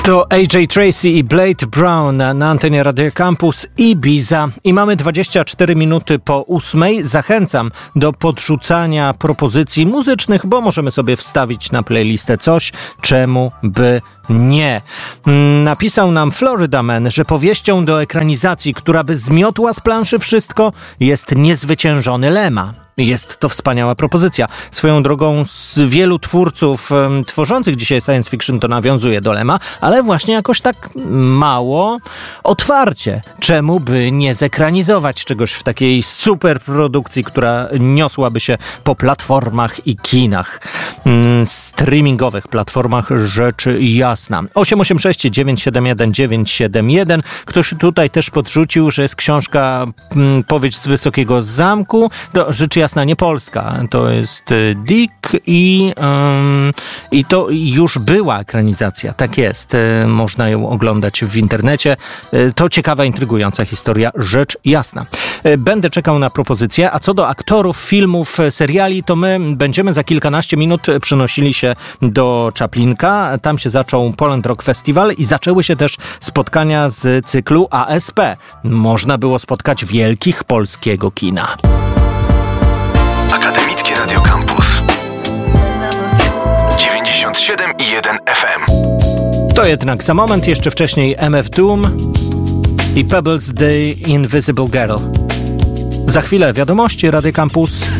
To AJ Tracey i Blade Brown na antenie Radio Campus Ibiza i mamy 24 minuty po 8. Zachęcam do podrzucania propozycji muzycznych, bo możemy sobie wstawić na playlistę coś, czemu by nie. Napisał nam Florida Man, że powieścią do ekranizacji, która by zmiotła z planszy wszystko, jest Niezwyciężony Lema. Jest to wspaniała propozycja. Swoją drogą z wielu twórców tworzących dzisiaj science fiction to nawiązuje do Lema, ale właśnie jakoś tak mało otwarcie. Czemu by nie zekranizować czegoś w takiej super produkcji, która niosłaby się po platformach i kinach streamingowych, platformach rzecz jasna. 886 971 971. Ktoś tutaj też podrzucił, że jest książka Powieść z Wysokiego Zamku. Rzecz jasna, nie polska. To jest Dick i to już była ekranizacja. Tak jest. Można ją oglądać w internecie. To ciekawa, intrygująca historia. Rzecz jasna. Będę czekał na propozycję, a co do aktorów, filmów, seriali, to my będziemy za kilkanaście minut przenosili się do Czaplinka. Tam się zaczął Poland Rock Festival i zaczęły się też spotkania z cyklu ASP. Można było spotkać wielkich polskiego kina. Akademickie Radio Campus 97,1 FM. To jednak za moment, jeszcze wcześniej MF Doom i Pebbles The Invisible Girl. Za chwilę wiadomości Radio Campus